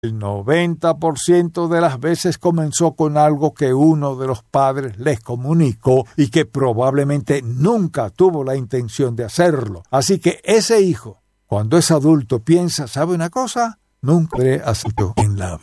El 90% de las veces comenzó con algo que uno de los padres les comunicó y que probablemente nunca tuvo la intención de hacerlo. Así que ese hijo, cuando es adulto, piensa, ¿sabe una cosa? Nunca he hecho en la vida.